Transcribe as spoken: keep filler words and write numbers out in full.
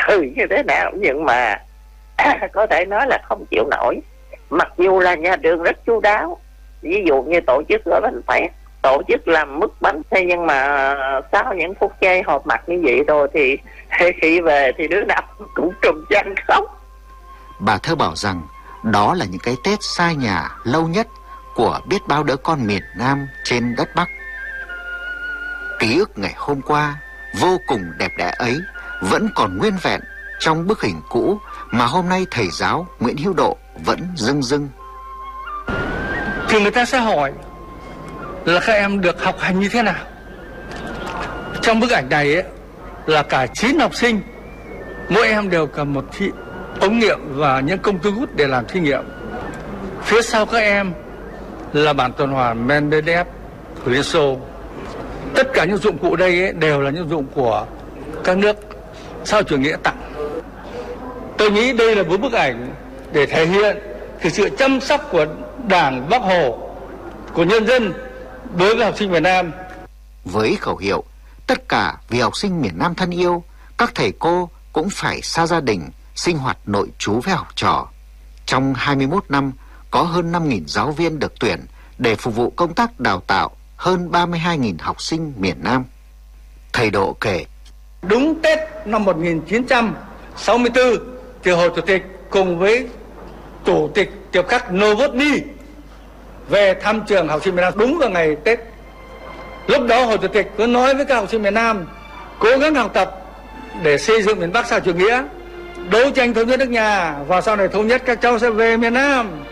ừ như thế nào, nhưng mà có thể nói là không chịu nổi. Mặc dù là nhà trường rất chu đáo, ví dụ như tổ chức gói bánh tét, tổ chức làm mứt bánh, thế nhưng mà sau những phút giây họp mặt như vậy rồi thì khi về thì đứa nào cũng trùm chăn khóc. Bà Thơ bảo rằng đó là những cái Tết xa nhà lâu nhất của biết bao đứa con miền Nam trên đất Bắc. Ký ức ngày hôm qua vô cùng đẹp đẽ ấy vẫn còn nguyên vẹn trong bức hình cũ mà hôm nay thầy giáo Nguyễn Hữu Độ vẫn rưng rưng. Thì người ta sẽ hỏi là các em được học hành như thế nào. Trong bức ảnh này ấy, là cả chín học sinh, mỗi em đều cầm một thị ống nghiệm và những công cụ hút để làm thí nghiệm. Phía sau các em là bản tuần hoàn Mendeleev của Liên Xô. Tất cả những dụng cụ đây ấy, đều là những dụng của các nước xã hội chủ nghĩa tặng. Tôi nghĩ đây là một bức ảnh để thể hiện cái sự chăm sóc của Đảng, Bác Hồ, của nhân dân đối với học sinh Việt Nam. Với khẩu hiệu tất cả vì học sinh miền Nam thân yêu, các thầy cô cũng phải xa gia đình, sinh hoạt nội trú với học trò. Trong hai mươi mốt năm, có hơn năm nghìn giáo viên được tuyển để phục vụ công tác đào tạo hơn ba mươi hai nghìn học sinh miền Nam. Thầy Độ kể: Đúng Tết năm một nghìn chín trăm sáu mươi tư, thì Hồ Chủ tịch cùng với Chủ tịch Tiểu khắc Novotny về thăm trường học sinh miền Nam đúng vào ngày Tết. Lúc đó Hồ Chủ tịch cứ nói với các học sinh miền Nam cố gắng học tập để xây dựng miền Bắc xã hội chủ nghĩa, đấu tranh thống nhất nước nhà, và sau này thống nhất các cháu sẽ về miền Nam.